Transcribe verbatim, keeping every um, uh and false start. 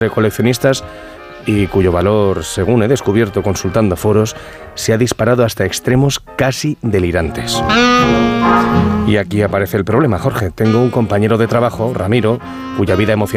de coleccionistas y cuyo valor, según he descubierto consultando foros, se ha disparado hasta extremos casi delirantes. Y aquí aparece el problema, Jorge. Tengo un compañero de trabajo, Ramiro, cuya vida emocional